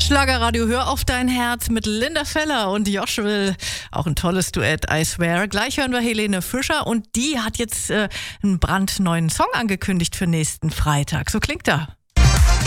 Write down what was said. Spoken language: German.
Schlagerradio, hör auf dein Herz mit Linda Feller und Joshua. Auch ein tolles Duett, I swear. Gleich hören wir Helene Fischer und die hat jetzt einen brandneuen Song angekündigt für nächsten Freitag. So klingt er.